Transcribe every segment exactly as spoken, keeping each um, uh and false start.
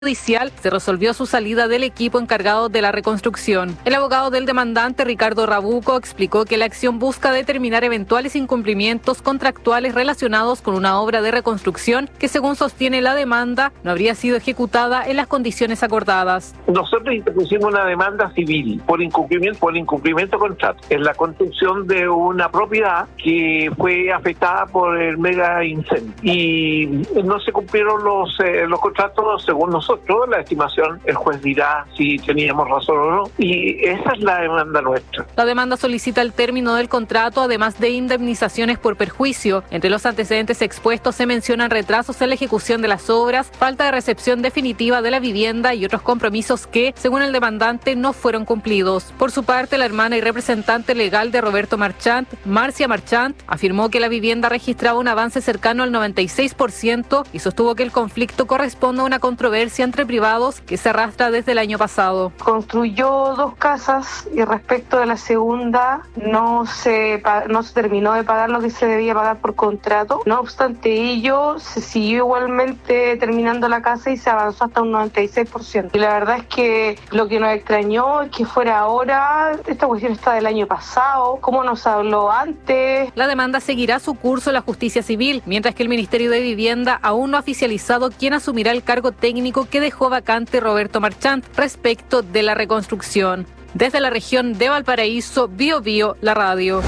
judicial se resolvió su salida del equipo encargado de la reconstrucción. El abogado del demandante, Ricardo Rabuco, explicó que la acción busca determinar eventuales incumplimientos contractuales relacionados con una obra de reconstrucción que, según sostiene la demanda, no habría sido ejecutada en las condiciones acordadas. Nosotros interpusimos una demanda civil por incumplimiento, por incumplimiento de contrato en la construcción de una propiedad que fue afectada por el mega incendio y no se cumplieron los, eh, los contratos según nosotros. La estimación, el juez dirá si teníamos razón o no, y esa es la demanda nuestra. La demanda solicita el término del contrato, además de indemnizaciones por perjuicio. Entre los antecedentes expuestos se mencionan retrasos en la ejecución de las obras, falta de recepción definitiva de la vivienda y otros compromisos que, según el demandante, no fueron cumplidos. Por su parte, la hermana y representante legal de Roberto Marchant, Marcia Marchant, afirmó que la vivienda registraba un avance cercano al noventa y seis por ciento y sostuvo que el conflicto corresponde a una controversia entre privados que se arrastra desde el año pasado. Construyó dos casas y respecto de la segunda no se, no se terminó de pagar lo que se debía pagar por contrato. No obstante ello, se siguió igualmente terminando la casa y se avanzó hasta un noventa y seis por ciento. Y la verdad es que lo que nos extrañó es que fuera ahora. Esta cuestión está del año pasado. ¿Cómo nos habló antes? La demanda seguirá su curso en la justicia civil, mientras que el Ministerio de Vivienda aún no ha oficializado quién asumirá el cargo técnico que dejó vacante Roberto Marchant respecto de la reconstrucción. Desde la región de Valparaíso, Bio Bio, la radio.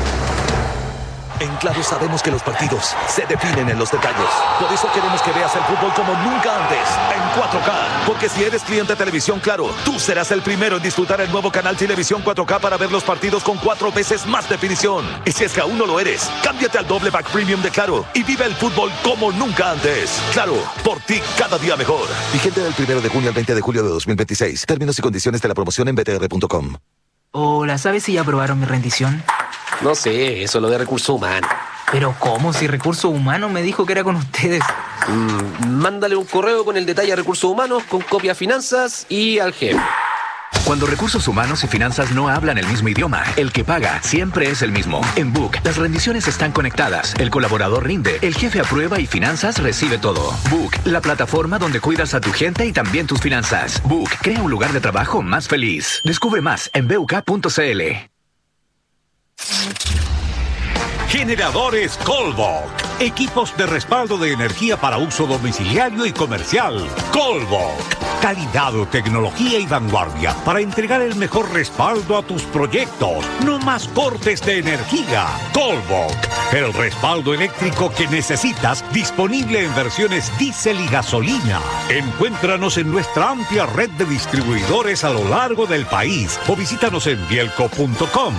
En Claro sabemos que los partidos se definen en los detalles. Por eso queremos que veas el fútbol como nunca antes, en cuatro K. Porque si eres cliente de Televisión Claro, tú serás el primero en disfrutar el nuevo canal Televisión cuatro K para ver los partidos con cuatro veces más definición. Y si es que aún no lo eres, cámbiate al doble pack premium de Claro y vive el fútbol como nunca antes. Claro, por ti cada día mejor. Vigente del primero de junio al veinte de julio de dos mil veintiséis. Términos y condiciones de la promoción en b t r punto com. Hola, ¿sabes si ya aprobaron mi rendición? No sé, eso es lo de recursos humanos. ¿Pero cómo? Si Recursos Humanos me dijo que era con ustedes. Mm, mándale un correo con el detalle a Recursos Humanos, con copia a Finanzas y al jefe. Cuando Recursos Humanos y Finanzas no hablan el mismo idioma, el que paga siempre es el mismo. En Book, las rendiciones están conectadas, el colaborador rinde, el jefe aprueba y Finanzas recibe todo. Book, la plataforma donde cuidas a tu gente y también tus finanzas. Book, crea un lugar de trabajo más feliz. Descubre más en b u k punto c l. Generadores Colbok. Equipos de respaldo de energía para uso domiciliario y comercial. Colbok. Calidad, tecnología y vanguardia para entregar el mejor respaldo a tus proyectos. No más cortes de energía. Colbok. El respaldo eléctrico que necesitas, disponible en versiones diésel y gasolina. Encuéntranos en nuestra amplia red de distribuidores a lo largo del país o visítanos en bielco punto com.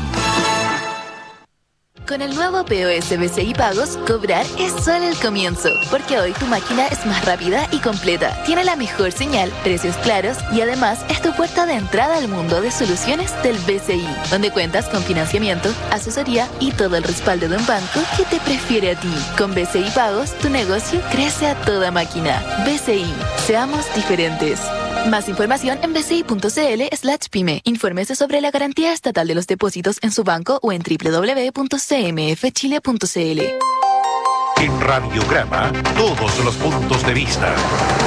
Con el nuevo P O S B C I Pagos, cobrar es solo el comienzo, porque hoy tu máquina es más rápida y completa, tiene la mejor señal, precios claros y además es tu puerta de entrada al mundo de soluciones del B C I, donde cuentas con financiamiento, asesoría y todo el respaldo de un banco que te prefiere a ti. Con B C I Pagos, tu negocio crece a toda máquina. B C I, seamos diferentes. Más información en b c i punto c l slash pyme. Infórmese sobre la garantía estatal de los depósitos en su banco o en w w w punto c m f chile punto c l. En Radiograma, todos los puntos de vista.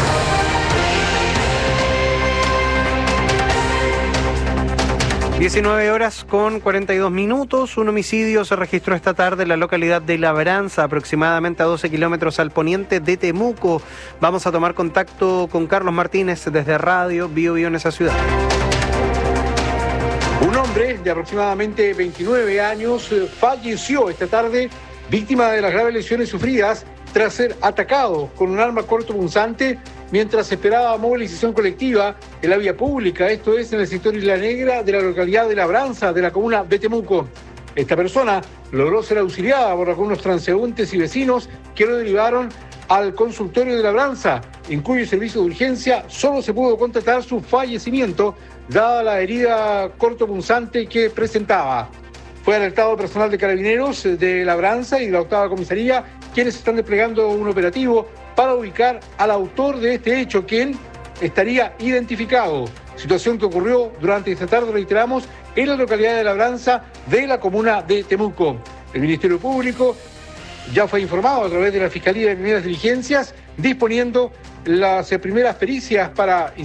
diecinueve horas con cuarenta y dos minutos. Un homicidio se registró esta tarde en la localidad de Labranza, aproximadamente a doce kilómetros al poniente de Temuco. Vamos a tomar contacto con Carlos Martínez desde Radio Bio Bio en esa ciudad. Un hombre de aproximadamente veintinueve años falleció esta tarde, víctima de las graves lesiones sufridas tras ser atacado con un arma cortopunzante mientras esperaba movilización colectiva en la vía pública, esto es en el sector Isla Negra de la localidad de Labranza, de la comuna de Temuco. Esta persona logró ser auxiliada por algunos transeúntes y vecinos que lo derivaron al consultorio de Labranza, en cuyo servicio de urgencia solo se pudo constatar su fallecimiento, dada la herida cortopunzante que presentaba. Fue alertado personal de Carabineros de Labranza y de la octava comisaría, quienes están desplegando un operativo para ubicar al autor de este hecho, quien estaría identificado. Situación que ocurrió durante esta tarde, reiteramos, en la localidad de Labranza de la comuna de Temuco. El Ministerio Público ya fue informado a través de la Fiscalía de Primeras Diligencias, disponiendo las eh, primeras pericias para